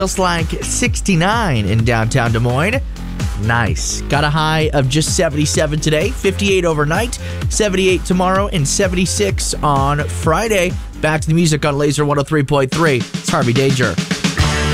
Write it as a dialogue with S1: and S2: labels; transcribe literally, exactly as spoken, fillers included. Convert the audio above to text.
S1: Feels like sixty-nine in downtown Des Moines. Nice. Got a high of just seventy-seven today, fifty-eight overnight, seventy-eight tomorrow, and seventy-six on Friday. Back to the music on Laser one oh three point three. It's Harvey Danger.